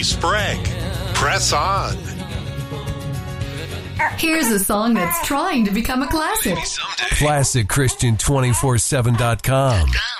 Sprague. Press on. Here's a song that's trying to become a classic. ClassicChristian247.com.